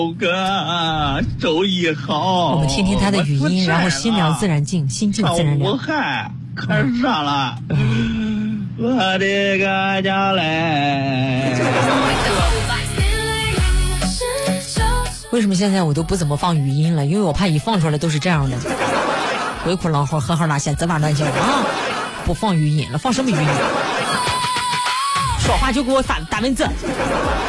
哥，周一好。 我们听听他的语音，然后心凉自然静，心静自然凉。 武汉可热了，我的个家嘞！ 为什么现在我都不怎么放语音了？因为我怕一放出来都是这样的，鬼哭狼嚎，呵呵那些滋哇乱叫啊！不放语音了，放什么语音？说话就给我打文字。